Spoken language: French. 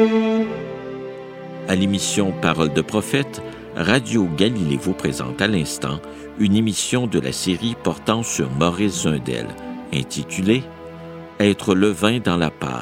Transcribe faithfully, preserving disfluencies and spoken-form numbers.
À l'émission Paroles de prophète, Radio Galilée vous présente à l'instant une émission de la série portant sur Maurice Zundel, intitulée « Être le vin dans la pâte ».